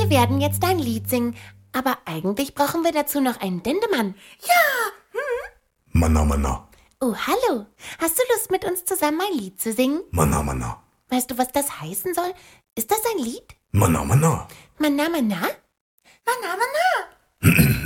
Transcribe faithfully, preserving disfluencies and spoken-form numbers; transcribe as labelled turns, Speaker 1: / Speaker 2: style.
Speaker 1: Wir werden jetzt ein Lied singen, aber eigentlich brauchen wir dazu noch einen Dendemann.
Speaker 2: Ja, hm?
Speaker 3: Manna, Manna.
Speaker 1: Oh, hallo. Hast du Lust, mit uns zusammen ein Lied zu singen?
Speaker 3: Manna, Manna.
Speaker 1: Weißt du, was das heißen soll? Ist das ein Lied?
Speaker 3: Manna, Manna.
Speaker 1: Manna, Manna?
Speaker 2: Manna, Manna?